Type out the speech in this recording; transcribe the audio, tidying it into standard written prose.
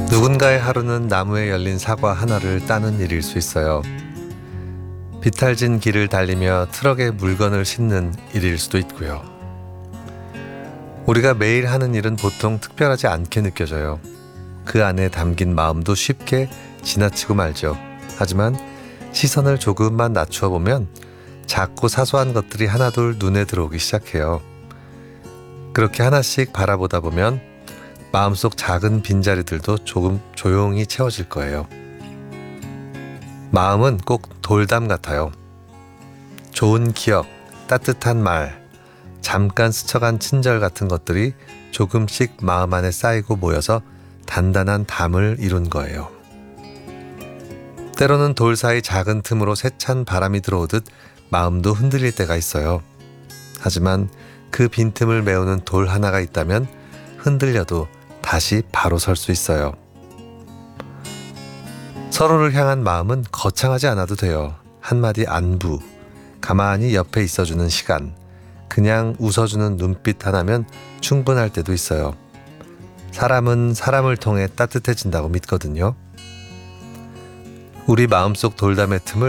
누군가의 하루는 나무에 열린 사과 하나를 따는 일일 수 있어요. 비탈진 길을 달리며 트럭에 물건을 싣는 일일 수도 있고요. 우리가 매일 하는 일은 보통 특별하지 않게 느껴져요. 그 안에 담긴 마음도 쉽게 지나치고 말죠. 하지만 시선을 조금만 낮추어 보면 작고 사소한 것들이 하나둘 눈에 들어오기 시작해요. 그렇게 하나씩 바라보다 보면 마음속 작은 빈자리들도 조금 조용히 채워질 거예요. 마음은 꼭 돌담 같아요. 좋은 기억, 따뜻한 말, 잠깐 스쳐간 친절 같은 것들이 조금씩 마음 안에 쌓이고 모여서 단단한 담을 이룬 거예요. 때로는 돌 사이 작은 틈으로 세찬 바람이 들어오듯 마음도 흔들릴 때가 있어요. 하지만 그 빈틈을 메우는 돌 하나가 있다면 흔들려도 다시 바로 설 수 있어요. 서로를 향한 마음은 거창하지 않아도 돼요. 한마디 안부, 가만히 옆에 있어주는 시간, 그냥 웃어주는 눈빛 하나면 충분할 때도 있어요. 사람은 사람을 통해 따뜻해진다고 믿거든요. 우리 마음속 돌담의 틈을